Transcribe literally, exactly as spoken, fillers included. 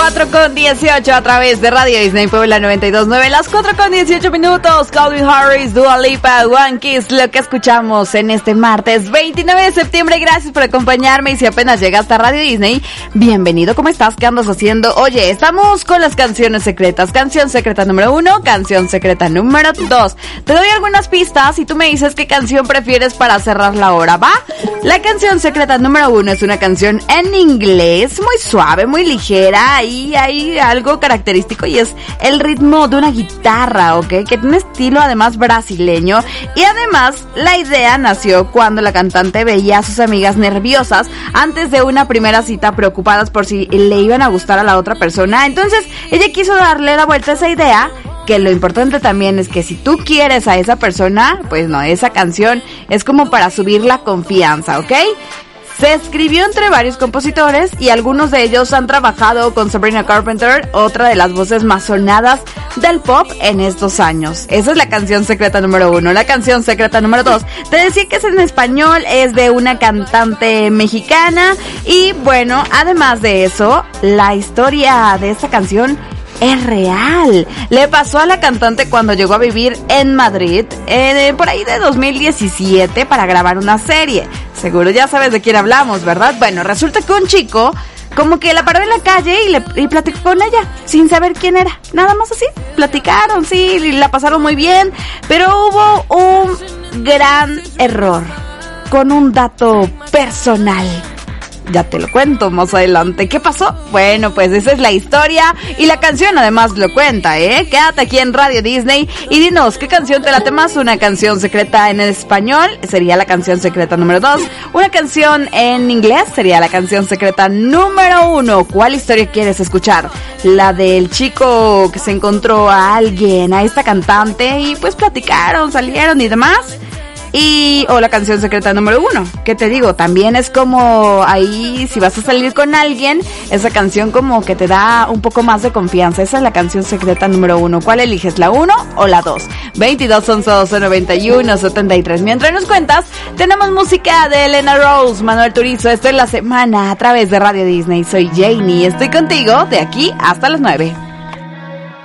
cuatro con dieciocho a través de Radio Disney Puebla noventa y dos punto nueve, las cuatro con dieciocho minutos. Calvin Harris, Dua Lipa, One Kiss, lo que escuchamos en este martes veintinueve de septiembre. Gracias por acompañarme, y si apenas llegaste a Radio Disney, bienvenido. ¿Cómo estás? ¿Qué andas haciendo? Oye, estamos con las canciones secretas. Canción secreta número uno, canción secreta número dos. Te doy algunas pistas y tú me dices qué canción prefieres para cerrar la hora, ¿va? La canción secreta número uno es una canción en inglés, muy suave, muy ligera, y hay algo característico, y es el ritmo de una guitarra, ¿ok? Que tiene un estilo además brasileño, y además la idea nació cuando la cantante veía a sus amigas nerviosas antes de una primera cita, preocupadas por si le iban a gustar a la otra persona. Entonces ella quiso darle la vuelta a esa idea, que lo importante también es que si tú quieres a esa persona, pues no, esa canción es como para subir la confianza, ¿ok? Se escribió entre varios compositores y algunos de ellos han trabajado con Sabrina Carpenter, otra de las voces más sonadas del pop en estos años. Esa es la canción secreta número uno. La canción secreta número dos, te decía que es en español, es de una cantante mexicana, y bueno, además de eso, la historia de esta canción es real. Le pasó a la cantante cuando llegó a vivir en Madrid, eh, por ahí de dos mil diecisiete, para grabar una serie. Seguro ya sabes de quién hablamos, ¿verdad? Bueno, resulta que un chico como que la paró en la calle y, le, y platicó con ella, sin saber quién era. Nada más así, platicaron, sí, y la pasaron muy bien, pero hubo un gran error con un dato personal. Ya te lo cuento más adelante. ¿Qué pasó? Bueno, pues esa es la historia, y la canción además lo cuenta, ¿eh? Quédate aquí en Radio Disney y dinos qué canción te late más. Una canción secreta en español sería la canción secreta número dos. Una canción en inglés sería la canción secreta número uno. ¿Cuál historia quieres escuchar? La del chico que se encontró a alguien, a esta cantante, y pues platicaron, salieron y demás. Y, o la canción secreta número uno, ¿qué te digo? También es como ahí, si vas a salir con alguien, esa canción como que te da un poco más de confianza. Esa es la canción secreta número uno. ¿Cuál eliges, la uno o la dos? veintidós, once, doce, noventa y uno, setenta y tres. Mientras nos cuentas, tenemos música de Elena Rose, Manuel Turizo. Esto es La Semana a través de Radio Disney. Soy Janie, estoy contigo de aquí hasta las nueve.